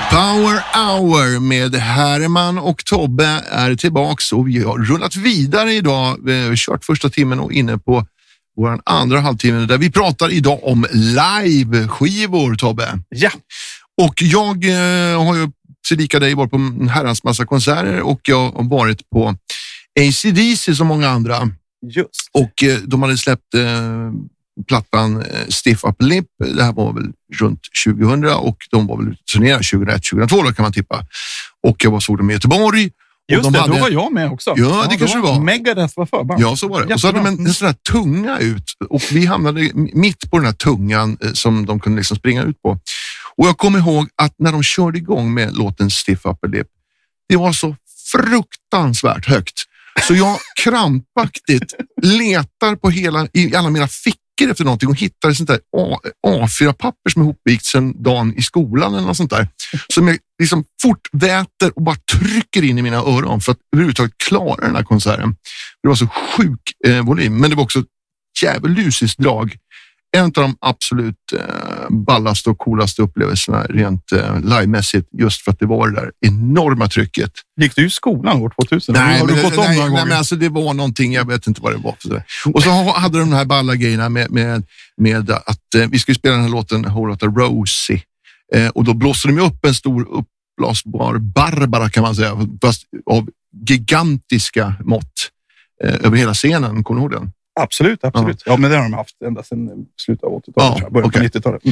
Power Hour med Herman och Tobbe är tillbaks och vi har rullat vidare idag. Vi har kört första timmen och inne på vår andra halvtimme där vi pratar idag om live-skivor, Tobbe. Ja. Och jag har ju tillika dig varit på en herrans massa konserter och jag har varit på AC/DC som många andra. Just. Och de hade släppt plattan Stiff Upper Lip. Det här var väl runt 2000 och de var väl turnerade 2001-2002 då kan man tippa. Och jag såg dem i Göteborg. Just och då var jag med också. Ja, det kanske det var. Megadeth var förband. Ja, så var det. Och så hade de en sån här tunga ut och vi hamnade mitt på den här tungan som de kunde liksom springa ut på. Och jag kommer ihåg att när de körde igång med låten Stiff Upper Lip, det var så fruktansvärt högt. Så jag krampaktigt letar på i alla mina fickor efter någonting och hittar ett sånt där A4-papper som är ihopvikt sedan dagen i skolan eller något sånt där. Som jag liksom fort väter och bara trycker in i mina öron för att överhuvudtaget klara den här konserten. Det var så sjuk volym, men det var också djävulusiskt drag. En av de absolut ballaste och coolaste upplevelserna rent livemässigt just för att det var det där enorma trycket. Gick du i skolan år 2000? Nej, men alltså det var någonting, jag vet inte vad det var för det. Och så hade de här balla grejerna med att vi skulle spela den här låten Whole Lotta Rosie och då blåste de upp en stor uppblåsbar Barbara kan man säga, fast av gigantiska mått över hela scenen, kommer du ihåg den? Absolut. Ja, men det har de haft ända sedan slutet av 80-talet, början på 90-talet.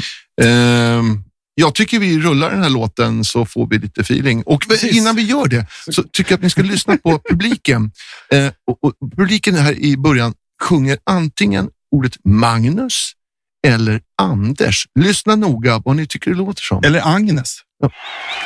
Jag tycker vi rullar den här låten så får vi lite feeling. Och innan vi gör det så tycker jag att ni ska lyssna på publiken. Och publiken här i början sjunger antingen ordet Magnus eller Anders. Lyssna noga vad ni tycker det låter som. Eller Agnes. Ja.